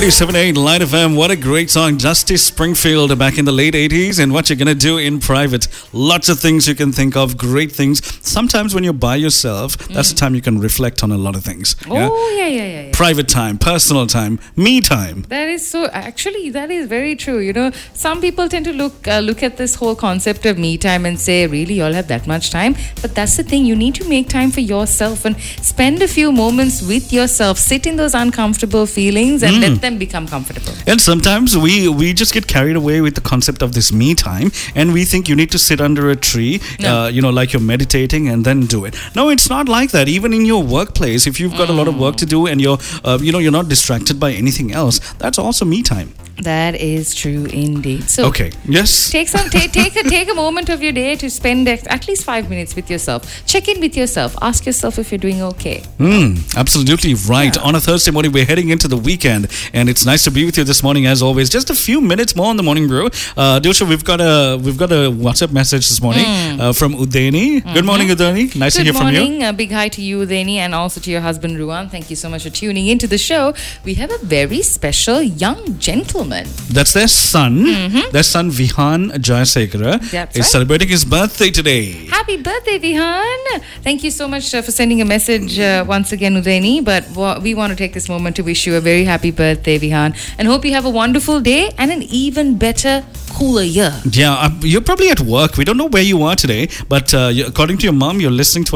97.8 Light FM. What a great song. Justice Springfield back in the late 80s. And what you're going to do in private. Lots of things you can think of. Great things. Sometimes when you're by yourself, that's the time you can reflect on a lot of things. Oh, yeah. Private time, personal time, me time. That is so, actually, that is very true. You know, some people tend to look at this whole concept of me time and say, really, you all have that much time? But that's the thing. You need to make time for yourself and spend a few moments with yourself. Sit in those uncomfortable feelings and let them become comfortable. And sometimes we just get carried away with the concept of this me time, and we think you need to sit under a tree, like you're meditating, and then do it. No, it's not like that. Even in your workplace, if you've got a lot of work to do and you're not distracted by anything else, that's also me time. That is true indeed. So okay, yes. Take a moment of your day to spend at least 5 minutes with yourself. Check in with yourself. Ask yourself if you're doing okay. Absolutely right. Yeah. On a Thursday morning, we're heading into the weekend, and it's nice to be with you this morning as always. Just a few minutes more on the morning brew. Dilsha, we've got a WhatsApp message this morning from Udeni. Good morning, Udeni. Nice to hear from you. Good morning. A big hi to you, Udeni, and also to your husband, Ruan. Thank you so much for tuning into the show. We have a very special young gentleman. That's their son. Their son Vihan Jayasekara is celebrating his birthday today. Happy birthday, Vihan! Thank you so much for sending a message once again, Udeni. But we want to take this moment to wish you a very happy birthday, Vihan, and hope you have a wonderful day and an even better, cooler year. Yeah, you're probably at work. We don't know where you are today, but according to your mom, you're listening to